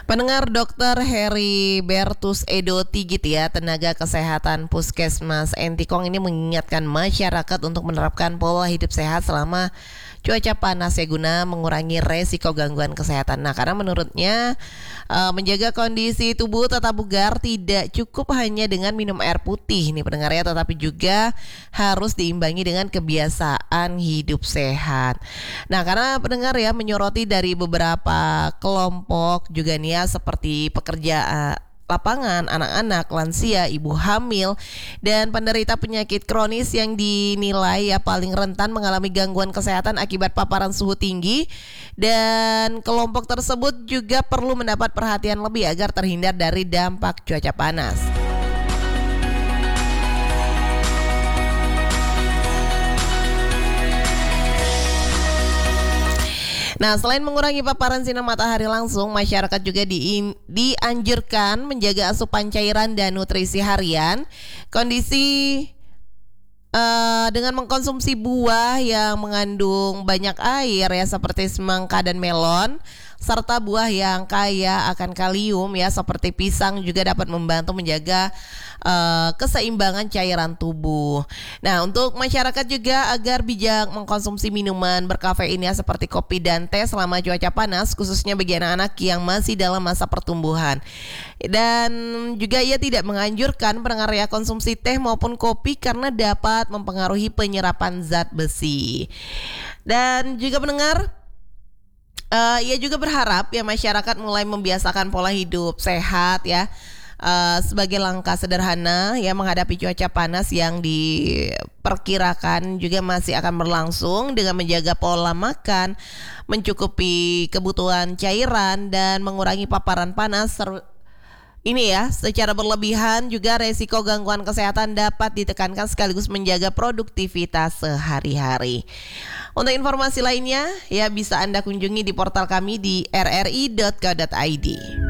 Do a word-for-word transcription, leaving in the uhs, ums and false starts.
Pendengar, Dokter Heribertus Edo Tigit ya, tenaga kesehatan Puskesmas Entikong ini mengingatkan masyarakat untuk menerapkan pola hidup sehat selama cuaca panas ya, guna mengurangi resiko gangguan kesehatan. Nah, karena menurutnya uh, menjaga kondisi tubuh tetap bugar tidak cukup hanya dengan minum air putih nih pendengar ya, tetapi juga harus diimbangi dengan kebiasaan hidup sehat. Nah, karena pendengar ya menyoroti dari beberapa kelompok juga nih ya, seperti pekerja uh, lapangan, anak-anak, lansia, ibu hamil, dan penderita penyakit kronis yang dinilai ya paling rentan mengalami gangguan kesehatan akibat paparan suhu tinggi, dan kelompok tersebut juga perlu mendapat perhatian lebih agar terhindar dari dampak cuaca panas. Nah, selain mengurangi paparan sinar matahari langsung, masyarakat juga di, dianjurkan menjaga asupan cairan dan nutrisi harian. Kondisi uh, dengan mengkonsumsi buah yang mengandung banyak air ya, seperti semangka dan melon, serta buah yang kaya akan kalium ya, seperti pisang, juga dapat membantu menjaga uh, keseimbangan cairan tubuh. Nah, untuk masyarakat juga agar bijak mengkonsumsi minuman berkafein ya, seperti kopi dan teh selama cuaca panas, khususnya bagi anak-anak yang masih dalam masa pertumbuhan. Dan juga ia tidak menganjurkan pendengar ya konsumsi teh maupun kopi karena dapat mempengaruhi penyerapan zat besi. Dan juga pendengar, Uh, ia juga berharap ya masyarakat mulai membiasakan pola hidup sehat ya, uh, sebagai langkah sederhana ya menghadapi cuaca panas yang diperkirakan juga masih akan berlangsung, dengan menjaga pola makan, mencukupi kebutuhan cairan, dan mengurangi paparan panas ser- ini ya secara berlebihan. Juga resiko gangguan kesehatan dapat ditekankan sekaligus menjaga produktivitas sehari-hari. Untuk informasi lainnya ya bisa Anda kunjungi di portal kami di r r i dot co dot i d.